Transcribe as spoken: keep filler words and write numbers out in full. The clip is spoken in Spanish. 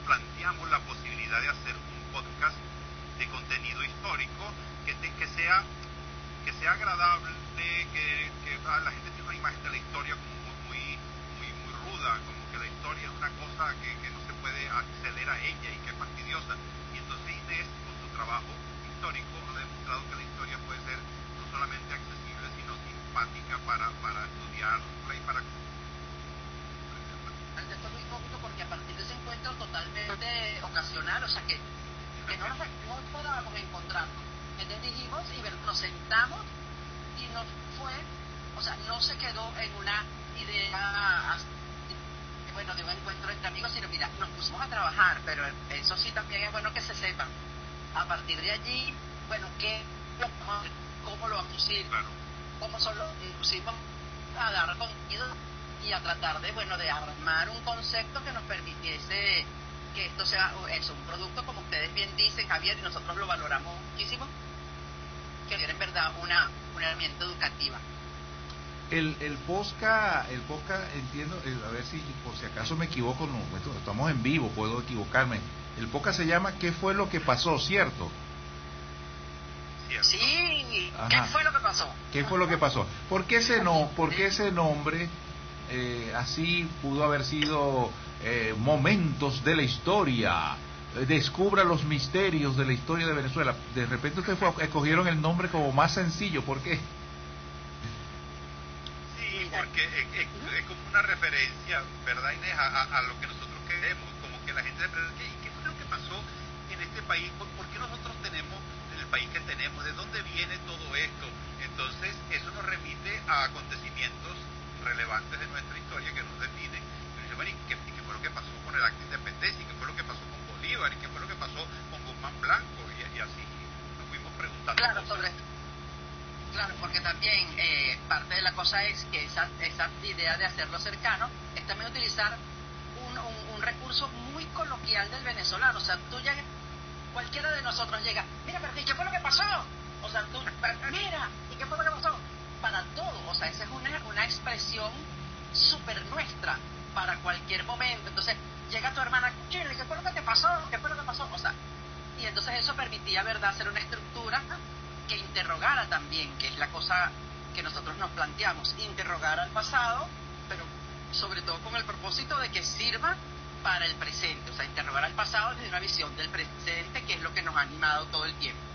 planteamos la posibilidad de hacer un podcast de contenido histórico que, te, que sea que sea agradable, que, que la gente tiene una imagen de la historia como muy muy muy ruda, como que la historia es una cosa que, que no se puede acceder a ella y que es fastidiosa. Y entonces Inés, con su trabajo histórico, ha demostrado que la historia puede ser no solamente accesible, sino simpática para, para estudiarla y para... Esto es muy cómico porque a partir de ese encuentro totalmente ocasional, o sea que, que no nos no esperábamos encontrarnos, entonces dijimos y ver, nos sentamos y nos fue, o sea, no se quedó en una idea así, bueno, de un encuentro entre amigos, sino mira, nos pusimos a trabajar, pero eso sí también es bueno que se sepa. A partir de allí, bueno, ¿qué vamos a hacer? ¿Cómo lo vamos a decir? ¿Cómo solo pusimos a dar contenido y a tratar de, bueno, de armar un concepto que nos permitiese que esto sea eso, un producto, como ustedes bien dicen, Javier, y nosotros lo valoramos muchísimo, que era en verdad una, una herramienta educativa. El, el Posca, el Posca, entiendo, el, a ver si por si acaso me equivoco, no, estamos en vivo, puedo equivocarme. El Posca se llama ¿Qué fue lo que pasó? ¿Cierto? Sí, Ajá. ¿Qué fue lo que pasó? ¿Qué fue lo que pasó? ¿Por qué ese, no, por qué ese nombre eh, así pudo haber sido eh, momentos de la historia? Eh, descubra los misterios de la historia de Venezuela. De repente ustedes fue, escogieron el nombre como más sencillo, ¿por qué? Sí, porque es, es, es como una referencia, ¿verdad, Inés? A, a, a lo que nosotros queremos, como que la gente se pregunta, ¿y qué fue lo que pasó en este país? ¿Por, por qué nosotros tenemos el país que tenemos? ¿De dónde viene todo esto? Entonces, eso nos remite a acontecimientos relevantes de nuestra historia que nos definen. Y dice, bueno, ¿y qué, y qué fue lo que pasó con el acta de independencia? ¿Y qué fue lo que pasó con Bolívar? ¿Y qué fue lo que pasó con Guzmán Blanco? Y, y así nos fuimos preguntando claro, cosas. sobre Claro, porque también eh, parte de la cosa es que esa, esa idea de hacerlo cercano es también utilizar un, un, un recurso muy coloquial del venezolano. O sea, tú llegas, cualquiera de nosotros llega, mira, pero ¿y qué fue lo que pasó? O sea, tú, mira, ¿y qué fue lo que pasó? Para todo, o sea, esa es una, una expresión súper nuestra para cualquier momento. Entonces, llega tu hermana, Chile, ¿qué fue lo que te pasó? ¿Qué fue lo que pasó? O sea, y entonces eso permitía, ¿verdad?, hacer una estructura que interrogara también, que es la cosa que nosotros nos planteamos, interrogar al pasado, pero sobre todo con el propósito de que sirva para el presente, o sea, interrogar al pasado desde una visión del presente, que es lo que nos ha animado todo el tiempo.